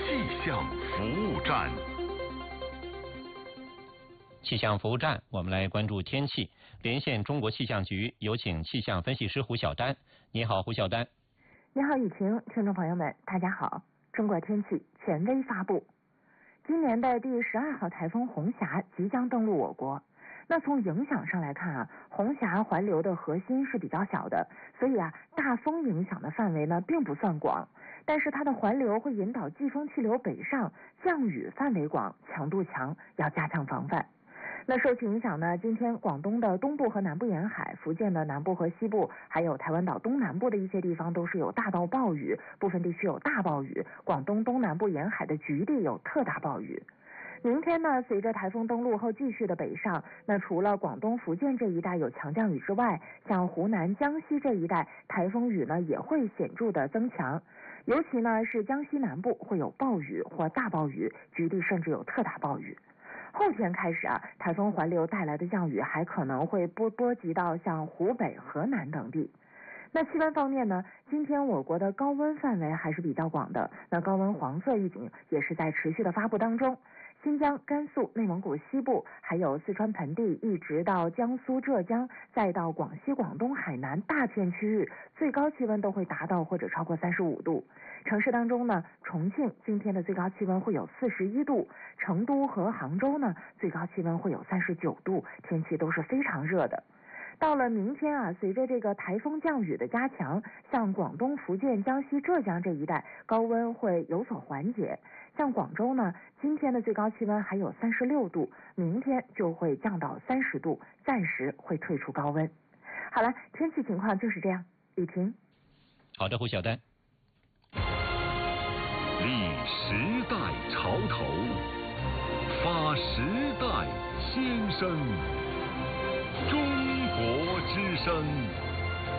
气象服务站。 气象服务站，我们来关注天气。连线中国气象局，有请气象分析师胡晓丹。你好，胡晓丹。 你好，雨晴，听众朋友们，大家好。中国天气权威发布，今年的第12号台风红霞即将登陆我国。那从影响上来看红霞环流的核心是比较小的，所以大风影响的范围呢并不算广，但是它的环流会引导季风气流北上，降雨范围广，强度强，要加强防范。那受其影响呢，今天广东的东部和南部沿海，福建的南部和西部，还有台湾岛东南部的一些地方都是有大到暴雨，部分地区有大暴雨，广东东南部沿海的局地有特大暴雨。明天呢，随着台风登陆后继续的北上，那除了广东福建这一带有强降雨之外，像湖南江西这一带台风雨呢也会显著的增强，尤其呢是江西南部会有暴雨或大暴雨，局地甚至有特大暴雨。后天开始台风环流带来的降雨还可能会波及到像湖北、河南等地。那气温方面呢，今天我国的高温范围还是比较广的，那高温黄色预警也是在持续的发布当中。新疆、甘肃、内蒙古西部，还有四川盆地，一直到江苏、浙江，再到广西、广东、海南大片区域，最高气温都会达到或者超过35度。城市当中呢，重庆今天的最高气温会有41度，成都和杭州呢，最高气温会有39度，天气都是非常热的。到了明天随着这个台风降雨的加强，像广东、福建、江西、浙江这一带高温会有所缓解。像广州呢，今天的最高气温还有36度，明天就会降到30度，暂时会退出高温。好了，天气情况就是这样。雨婷。 好的，胡晓丹。 立时代潮头，发时代先声。中国之声。